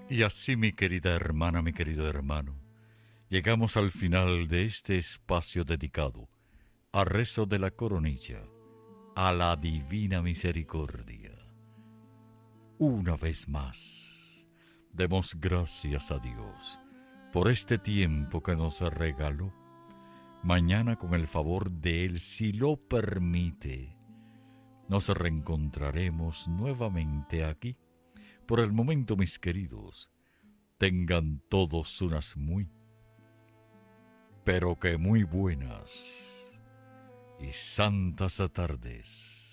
Y así, mi querida hermana, mi querido hermano, llegamos al final de este espacio dedicado a rezo de la coronilla, a la divina misericordia. Una vez más, demos gracias a Dios por este tiempo que nos regaló. Mañana, con el favor de Él, si lo permite, nos reencontraremos nuevamente aquí. Por el momento, mis queridos, tengan todos unas muy, pero que muy buenas y santas tardes.